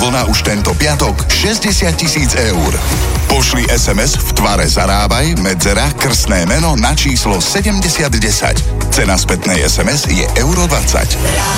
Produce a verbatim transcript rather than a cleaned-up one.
Vlna už tento piatok šesťdesiat tisíc eur. Pošli es em es v tvare Zarábaj, medzera, krstné meno na číslo sedemdesiat desať. Cena spätnej es em es je euro dvadsať.